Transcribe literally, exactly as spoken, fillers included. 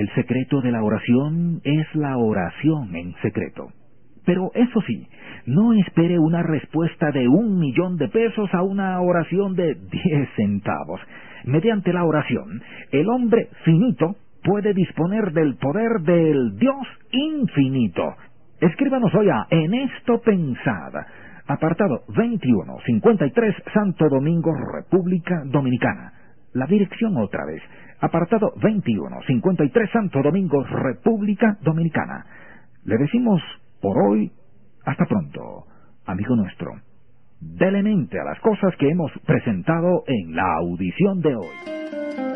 El secreto de la oración es la oración en secreto. Pero eso sí, no espere una respuesta de un millón de pesos a una oración de diez centavos. Mediante la oración, el hombre finito puede disponer del poder del Dios infinito. Escríbanos hoy a En esto pensad, apartado veintiuno cincuenta y tres, Santo Domingo, República Dominicana. La dirección otra vez, apartado veintiuno cincuenta y tres, Santo Domingo, República Dominicana. Le decimos por hoy, hasta pronto, amigo nuestro. Dele mente a las cosas que hemos presentado en la audición de hoy.